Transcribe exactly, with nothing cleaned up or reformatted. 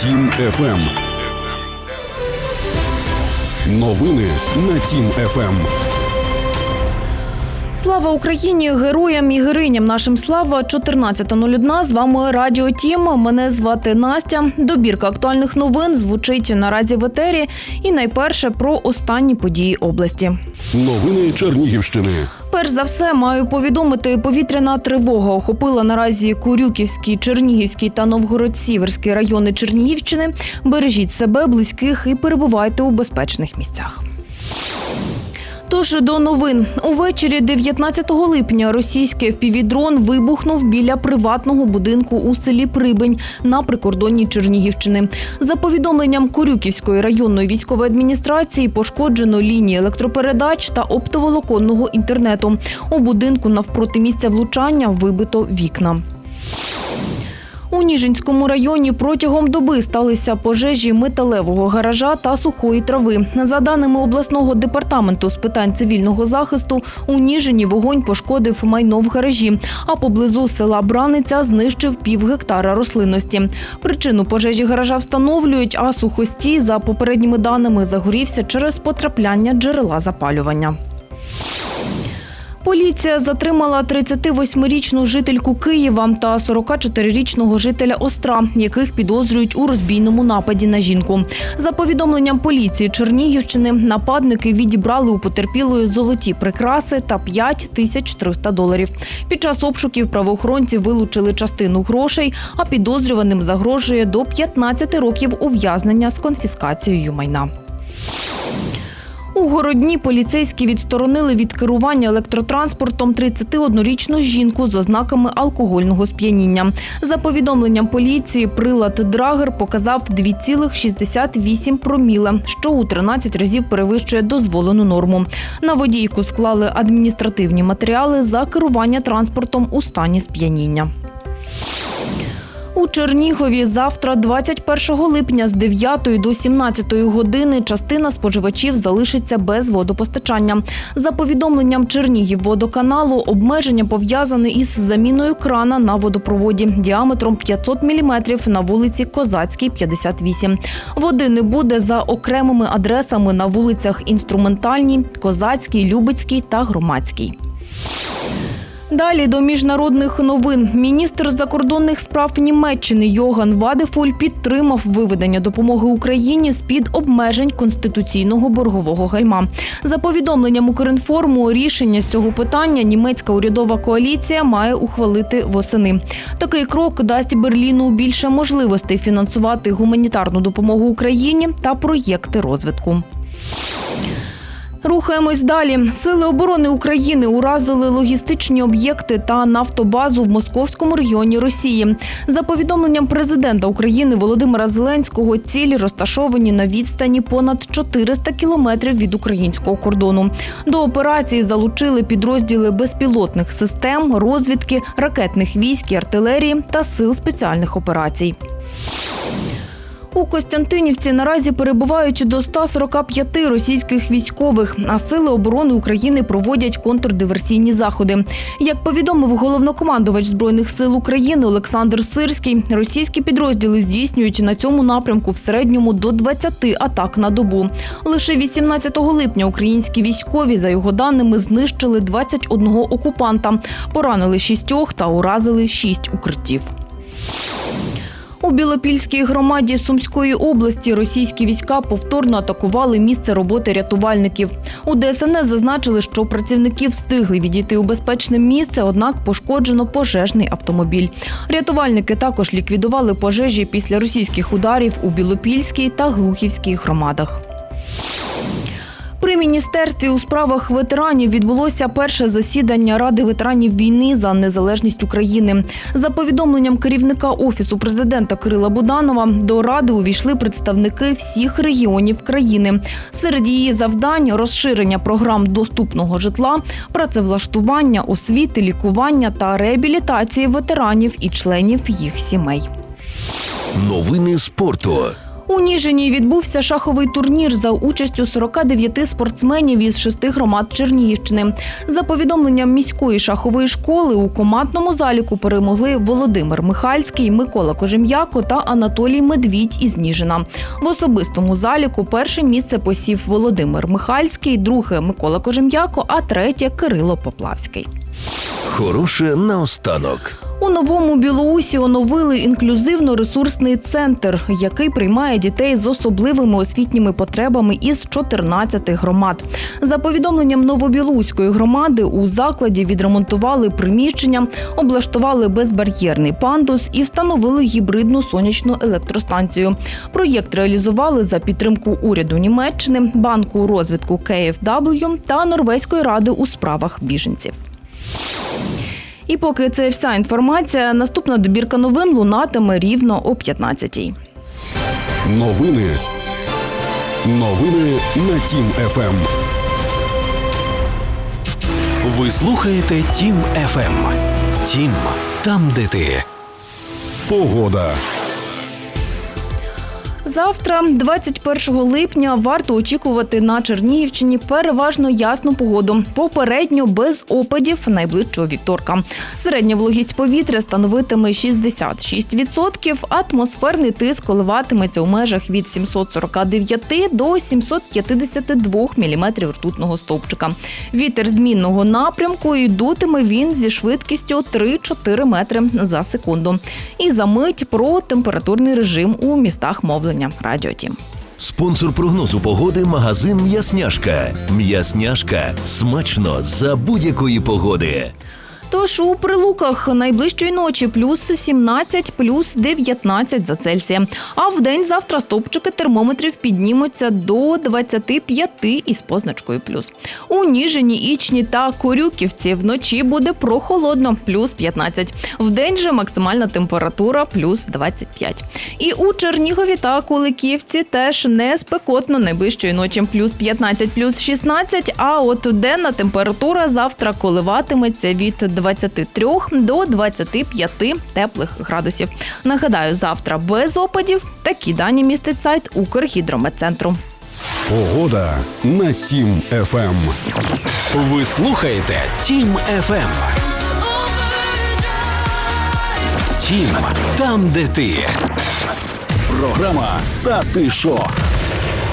Тім еф ем. Новини на Тім еф ем. Слава Україні, героям і героїням нашим слава. чотирнадцята нуль один, з вами Радіо Тім. Мене звати Настя. Добірка актуальних новин звучить наразі в етері. І найперше про останні події області. Новини Чернігівщини. Перш за все, маю повідомити, повітряна тривога охопила наразі Курюківський, Чернігівський та Новгород-Сіверський райони Чернігівщини. Бережіть себе, близьких і перебувайте у безпечних місцях. Тож до новин. Увечері дев'ятнадцятого липня російський еф пі ві-дрон вибухнув біля приватного будинку у селі Прибень на прикордонні Чернігівщини. За повідомленням Курюківської районної військової адміністрації, пошкоджено лінії електропередач та оптоволоконного інтернету. У будинку навпроти місця влучання вибито вікна. У Ніжинському районі протягом доби сталися пожежі металевого гаража та сухої трави. За даними обласного департаменту з питань цивільного захисту, у Ніжині вогонь пошкодив майно в гаражі, а поблизу села Браниця знищив пів гектара рослинності. Причину пожежі гаража встановлюють, а сухостій, за попередніми даними, загорівся через потрапляння джерела запалювання. Поліція затримала тридцятивосьмирічну жительку Києва та сорокачотирирічного жителя Остра, яких підозрюють у розбійному нападі на жінку. За повідомленням поліції Чернігівщини, нападники відібрали у потерпілої золоті прикраси та п'ять тисяч триста доларів. Під час обшуків правоохоронці вилучили частину грошей, а підозрюваним загрожує до п'ятнадцяти років ув'язнення з конфіскацією майна. У Городні поліцейські відсторонили від керування електротранспортом тридцятиоднорічну жінку з ознаками алкогольного сп'яніння. За повідомленням поліції, прилад Драгер показав два цілих шістдесят вісім проміле, що у тринадцять разів перевищує дозволену норму. На водійку склали адміністративні матеріали за керування транспортом у стані сп'яніння. У Чернігові завтра, двадцять першого липня, з дев'ятої до сімнадцятої години частина споживачів залишиться без водопостачання. За повідомленням Чернігівводоканалу, обмеження пов'язане із заміною крана на водопроводі діаметром п'ятсот міліметрів на вулиці Козацькій, п'ятдесят вісім. Води не буде за окремими адресами на вулицях Інструментальній, Козацькій, Любецькій та Громадській. Далі до міжнародних новин. Міністр закордонних справ Німеччини Йоган Вадефуль підтримав виведення допомоги Україні з-під обмежень конституційного боргового гальма. За повідомленням Укрінформу, рішення з цього питання німецька урядова коаліція має ухвалити восени. Такий крок дасть Берліну більше можливостей фінансувати гуманітарну допомогу Україні та проєкти розвитку. Рухаємось далі. Сили оборони України уразили логістичні об'єкти та нафтобазу в Московському регіоні Росії. За повідомленням президента України Володимира Зеленського, цілі розташовані на відстані понад чотириста кілометрів від українського кордону. До операції залучили підрозділи безпілотних систем, розвідки, ракетних військ і артилерії та сил спеціальних операцій. У Костянтинівці наразі перебувають до ста сорока п'яти російських військових, а Сили оборони України проводять контрдиверсійні заходи. Як повідомив головнокомандувач Збройних сил України Олександр Сирський, російські підрозділи здійснюють на цьому напрямку в середньому до двадцяти атак на добу. Лише вісімнадцятого липня українські військові, за його даними, знищили двадцять одного окупанта, поранили шістьох та уразили шість укриттів. У Білопільській громаді Сумської області російські війська повторно атакували місце роботи рятувальників. У де ес ен ес зазначили, що працівники встигли відійти у безпечне місце, однак пошкоджено пожежний автомобіль. Рятувальники також ліквідували пожежі після російських ударів у Білопільській та Глухівській громадах. При Міністерстві у справах ветеранів відбулося перше засідання Ради ветеранів війни за незалежність України. За повідомленням керівника Офісу президента Кирила Буданова, до Ради увійшли представники всіх регіонів країни. Серед її завдань – розширення програм доступного житла, працевлаштування, освіти, лікування та реабілітації ветеранів і членів їх сімей. Новини спорту. У Ніжині відбувся шаховий турнір за участю сорока дев'яти спортсменів із шести громад Чернігівщини. За повідомленням міської шахової школи, у командному заліку перемогли Володимир Михальський, Микола Кожем'яко та Анатолій Медвідь із Ніжина. В особистому заліку перше місце посів Володимир Михальський, друге – Микола Кожем'яко, а третє – Кирило Поплавський. Хороше наостанок. У Новому Білоусі оновили інклюзивно-ресурсний центр, який приймає дітей з особливими освітніми потребами із чотирнадцяти громад. За повідомленням Новобілоуської громади, у закладі відремонтували приміщення, облаштували безбар'єрний пандус і встановили гібридну сонячну електростанцію. Проєкт реалізували за підтримку уряду Німеччини, Банку розвитку кей еф дабл ю та Норвезької ради у справах біженців. І поки це вся інформація, наступна добірка новин лунатиме рівно о п'ятнадцятій. Новини. Новини на Тім еф ем. Ви слухаєте Тім еф ем. Тім – там, де ти. Погода. Завтра, двадцять першого липня, варто очікувати на Чернігівщині переважно ясну погоду. Попередньо без опадів найближчого вівторка. Середня вологість повітря становитиме шістдесят шість відсотків, атмосферний тиск коливатиметься у межах від сімсот сорок дев'ять до сімсот п'ятдесят два міліметрів ртутного стовпчика. Вітер змінного напрямку, і дутиме він зі швидкістю три-чотири метри за секунду. І за мить про температурний режим у містах мовлення. Радіо Тім. Спонсор прогнозу погоди – магазин «М'ясняшка». «М'ясняшка» – смачно за будь-якої погоди. Тож у Прилуках найближчої ночі плюс сімнадцять, плюс дев'ятнадцять за Цельсієм. А в день завтра стовпчики термометрів піднімуться до двадцяти п'яти із позначкою плюс. У Ніжині, Ічні та Корюківці вночі буде прохолодно – плюс п'ятнадцять. В день же максимальна температура – плюс двадцять п'ять. І у Чернігові та Куликівці теж не спекотно найближчої ночі – плюс п'ятнадцять, плюс шістнадцять, а от денна температура завтра коливатиметься від двадцяти трьох до двадцяти п'яти теплих градусів. Нагадаю, завтра без опадів. Такі дані містить сайт Укргідрометцентру. Погода на Тім еф ем. Ви слухаєте Тім еф ем. Тім – там, де ти. Програма «Та ти шо».